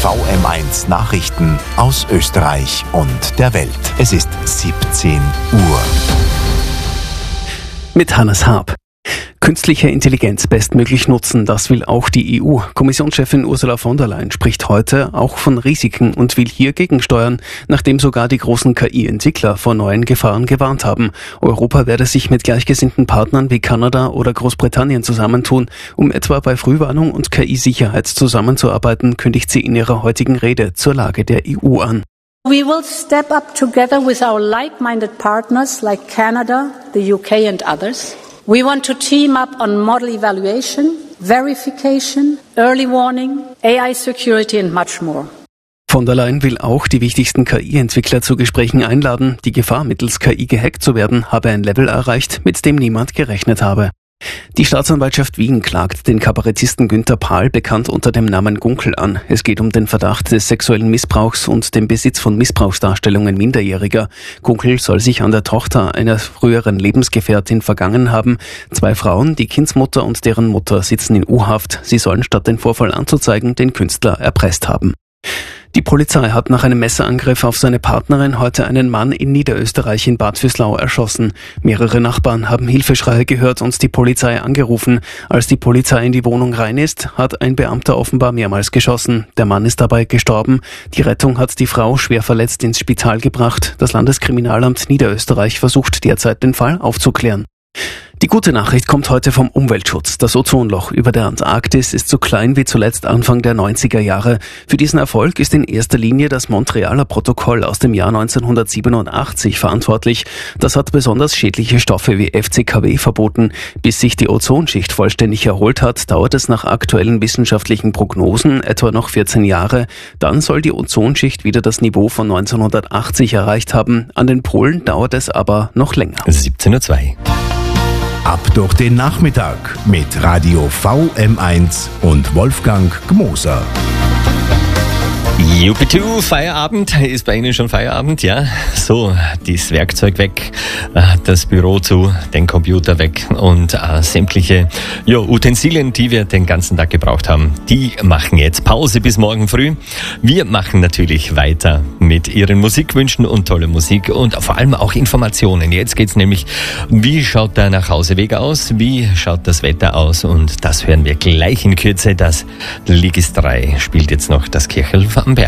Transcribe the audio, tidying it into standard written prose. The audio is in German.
VM1 Nachrichten aus Österreich und der Welt. Es ist 17 Uhr. Mit Hannes Haab. Künstliche Intelligenz bestmöglich nutzen, das will auch die EU. Kommissionschefin Ursula von der Leyen spricht heute auch von Risiken und will hier gegensteuern, nachdem sogar die großen KI-Entwickler vor neuen Gefahren gewarnt haben. Europa werde sich mit gleichgesinnten Partnern wie Kanada oder Großbritannien zusammentun, um etwa bei Frühwarnung und KI-Sicherheit zusammenzuarbeiten, kündigt sie in ihrer heutigen Rede zur Lage der EU an. We will step up together with our like-minded partners like Canada, the UK and others. We want to team up on model evaluation, verification, early warning, AI security and much more. Von der Leyen will auch die wichtigsten KI-Entwickler zu Gesprächen einladen. Die Gefahr, mittels KI gehackt zu werden, habe ein Level erreicht, mit dem niemand gerechnet habe. Die Staatsanwaltschaft Wien klagt den Kabarettisten Günther Pahl, bekannt unter dem Namen Gunkel, an. Es geht um den Verdacht des sexuellen Missbrauchs und dem Besitz von Missbrauchsdarstellungen Minderjähriger. Gunkel soll sich an der Tochter einer früheren Lebensgefährtin vergangen haben. 2 Frauen, die Kindsmutter und deren Mutter, sitzen in U-Haft. Sie sollen statt den Vorfall anzuzeigen, den Künstler erpresst haben. Die Polizei hat nach einem Messerangriff auf seine Partnerin heute einen Mann in Niederösterreich in Bad Vöslau erschossen. Mehrere Nachbarn haben Hilfeschreie gehört und die Polizei angerufen. Als die Polizei in die Wohnung rein ist, hat ein Beamter offenbar mehrmals geschossen. Der Mann ist dabei gestorben. Die Rettung hat die Frau schwer verletzt ins Spital gebracht. Das Landeskriminalamt Niederösterreich versucht derzeit, den Fall aufzuklären. Die gute Nachricht kommt heute vom Umweltschutz. Das Ozonloch über der Antarktis ist so klein wie zuletzt Anfang der 90er Jahre. Für diesen Erfolg ist in erster Linie das Montrealer Protokoll aus dem Jahr 1987 verantwortlich. Das hat besonders schädliche Stoffe wie FCKW verboten. Bis sich die Ozonschicht vollständig erholt hat, dauert es nach aktuellen wissenschaftlichen Prognosen etwa noch 14 Jahre. Dann soll die Ozonschicht wieder das Niveau von 1980 erreicht haben. An den Polen dauert es aber noch länger. 17:02 Uhr. Ab durch den Nachmittag mit Radio VM1 und Wolfgang Gmoser. Jupitu, Feierabend. Ist bei Ihnen schon Feierabend? Ja. So, das Werkzeug weg, das Büro zu, den Computer weg und sämtliche Utensilien, die wir den ganzen Tag gebraucht haben, die machen jetzt Pause bis morgen früh. Wir machen natürlich weiter mit Ihren Musikwünschen und tolle Musik und vor allem auch Informationen. Jetzt geht's nämlich, wie schaut der Nachhauseweg aus? Wie schaut das Wetter aus? Und das hören wir gleich in Kürze. Das Ligis 3 spielt jetzt noch das Kirchel am Berg.